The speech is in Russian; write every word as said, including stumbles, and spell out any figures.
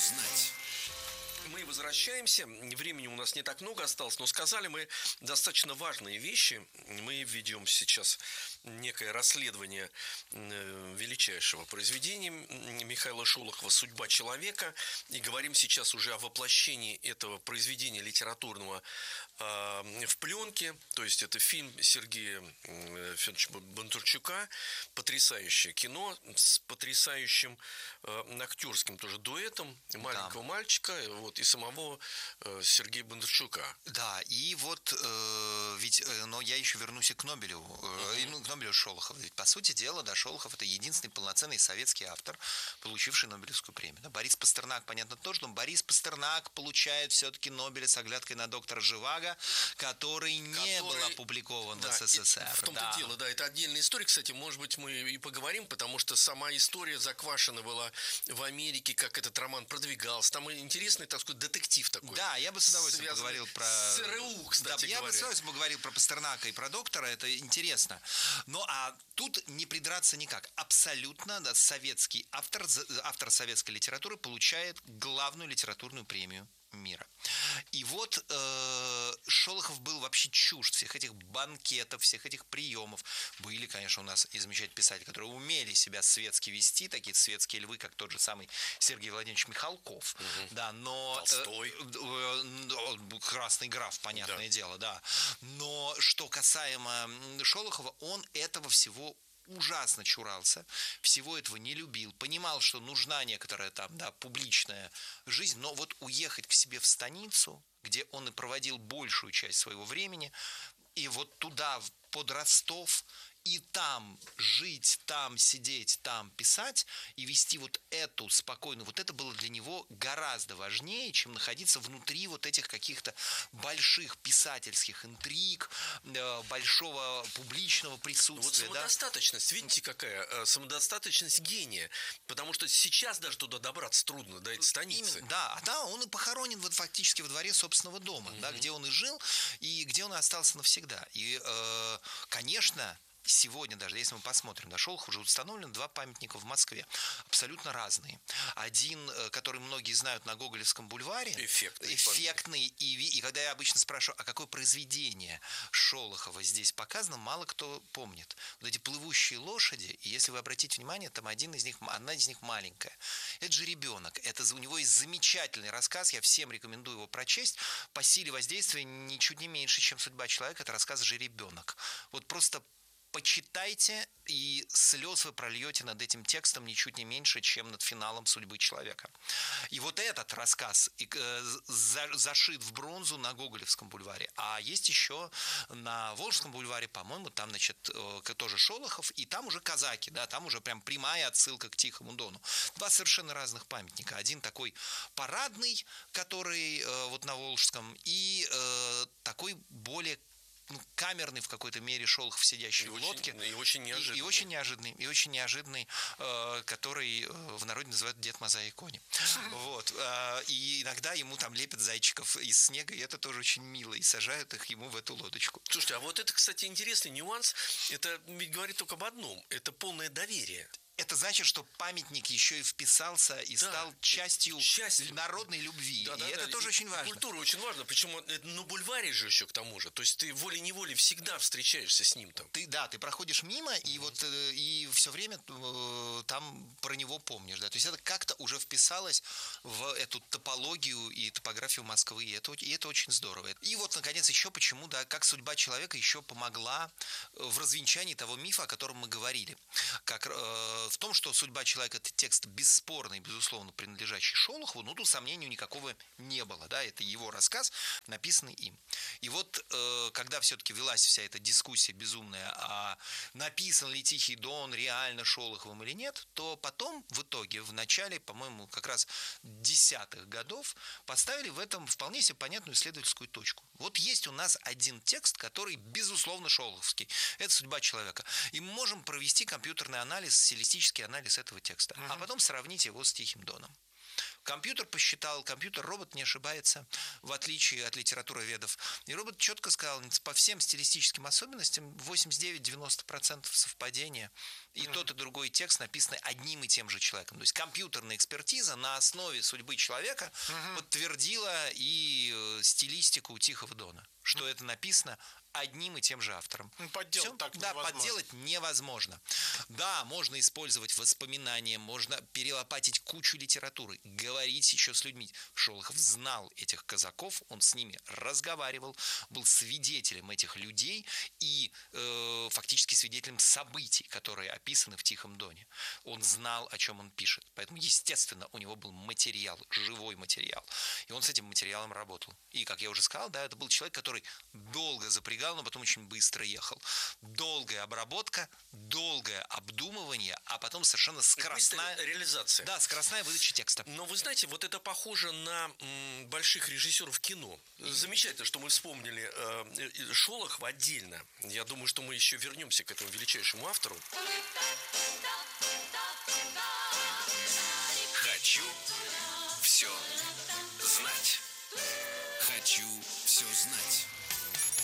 узнать. Мы возвращаемся. Времени у нас не так много осталось, но сказали мы достаточно важные вещи. Мы ведем сейчас некое расследование величайшего произведения Михаила Шолохова «Судьба человека». И говорим сейчас уже о воплощении этого произведения литературного э, в пленке. То есть это фильм Сергея Федоровича Бондарчука. Потрясающее кино с потрясающим э, актерским тоже дуэтом маленького да. мальчика. Вот, и самого э, Сергея Бондарчука. Да, и вот э, ведь, э, но я еще вернусь и к Нобелю, э, uh-huh. ну, к Нобелю Шолохова. Ведь, по сути дела, да, Шолохов это единственный полноценный советский автор, получивший Нобелевскую премию. Да, Борис Пастернак, понятно, тоже, но Борис Пастернак получает все-таки Нобеля с оглядкой на доктора Живаго, который не который... был опубликован да, в СССР. В том-то да. дело, да, это отдельная история. Кстати, может быть, мы и поговорим, потому что сама история заквашена была в Америке, как этот роман продвигался. Там интересный, так сказать, детектив такой. Да, я бы с удовольствием поговорил про... С ЦРУ, кстати да, я говоря. бы с удовольствием поговорил про Пастернака и про доктора, это интересно. Ну, а тут не придраться никак. Абсолютно да, советский автор, автор советской литературы получает главную литературную премию мира. И вот э, Шолохов был вообще чужд всех этих банкетов, всех этих приемов. Были, конечно, у нас и замечательные писатели, которые умели себя светски вести, такие светские львы, как тот же самый Сергей Владимирович Михалков. Угу. Да, но... Толстой. Э, э, Красный граф, понятное да. дело, да. Но что касаемо Шолохова, он этого всего ужасно чурался, всего этого не любил, понимал, что нужна некоторая там, да, публичная жизнь, но вот уехать к себе в станицу, где он и проводил большую часть своего времени, и вот туда, под Ростов, и там жить, там сидеть, там писать и вести вот эту спокойную, вот это было для него гораздо важнее, чем находиться внутри вот этих каких-то больших писательских интриг, большого публичного присутствия. Вот самодостаточность, да? Видите, какая самодостаточность гения, потому что сейчас даже туда добраться трудно, до этой станицы. Именно, да, а да, он и похоронен вот фактически во дворе собственного дома, mm-hmm. да, где он и жил, и где он и остался навсегда. И, э, конечно, сегодня даже, если мы посмотрим, на Шолохова уже установлено два памятника в Москве, абсолютно разные. Один, который многие знают на Гоголевском бульваре, эффектный, эффектный и, и когда я обычно спрашиваю, а какое произведение Шолохова здесь показано, мало кто помнит. Вот эти плывущие лошади, и если вы обратите внимание, там один из них, одна из них маленькая. Это же ребенок. Это у него есть замечательный рассказ, я всем рекомендую его прочесть. По силе воздействия ничуть не меньше, чем «Судьба человека», это рассказ «Жеребенок». Вот просто почитайте, и слез вы прольете над этим текстом ничуть не меньше, чем над финалом «Судьбы человека». И вот этот рассказ зашит в бронзу на Гоголевском бульваре. А есть еще на Волжском бульваре, по-моему, там, значит, тоже Шолохов, и там уже казаки, да, там уже прям прямая отсылка к Тихому Дону. Два совершенно разных памятника. Один такой парадный, который вот на Волжском, и такой более Ну, камерный в какой-то мере Шолохов, сидящий и в очень, лодке. И очень неожиданный. И, и очень неожиданный, и очень неожиданный, э, который в народе называют Дед Маза и кони. Вот. Э, и иногда ему там лепят зайчиков из снега, и это тоже очень мило, и сажают их ему в эту лодочку. Слушайте, а вот это, кстати, интересный нюанс. Это ведь говорит только об одном. Это полное доверие. Это значит, что памятник еще и вписался и да, стал частью, частью народной любви. Да, и да, это да, тоже и очень важно. Культура очень важна. Причем на бульваре же еще к тому же. То есть ты волей-неволей всегда встречаешься с ним там. Ты, да, ты проходишь мимо, mm-hmm. и вот и все время э, там про него помнишь. Да? То есть это как-то уже вписалось в эту топологию и топографию Москвы. И это, и это очень здорово. И вот, наконец, еще почему, да, как «Судьба человека» еще помогла в развенчании того мифа, о котором мы говорили. Как э, в том, что «Судьба человека» — это текст бесспорный, безусловно, принадлежащий Шолохову, но тут сомнений никакого не было. Да? Это его рассказ, написанный им. И вот, э, когда все-таки велась вся эта дискуссия безумная, а написан ли «Тихий Дон» реально Шолоховым или нет, то потом, в итоге, в начале, по-моему, как раз десятых годов, поставили в этом вполне себе понятную исследовательскую точку. Вот есть у нас один текст, который, безусловно, шолоховский. Это «Судьба человека». И мы можем провести компьютерный анализ, стилистический анализ этого текста, uh-huh. а потом сравнить его с «Тихим Доном». Компьютер посчитал, компьютер-робот не ошибается, в отличие от литературоведов. И робот четко сказал, по всем стилистическим особенностям восемьдесят девять - девяносто процентов совпадения. И mm-hmm. тот и другой текст написаны одним и тем же человеком. То есть компьютерная экспертиза на основе судьбы человека mm-hmm. подтвердила и стилистику Тихого Дона, что mm-hmm. это написано одним и тем же автором. Подделать Все? так Да, невозможно. подделать невозможно. Да, можно использовать воспоминания, можно перелопатить кучу литературы, говорить еще с людьми. Шолохов знал этих казаков, он с ними разговаривал, был свидетелем этих людей и э, фактически свидетелем событий, которые описаны в Тихом Доне. Он знал, о чем он пишет. Поэтому, естественно, у него был материал, живой материал. И он с этим материалом работал. И, как я уже сказал, да, это был человек, который долго запрягал, но потом очень быстро ехал. Долгая обработка, долгое обдумывание, а потом совершенно скоростная реализация. Да, скоростная выдача текста. Но вы знаете, вот это похоже на м, больших режиссеров кино. Замечательно, что мы вспомнили э, Шолохова отдельно. Я думаю, что мы еще вернемся к этому величайшему автору. Хочу все знать. Хочу все знать.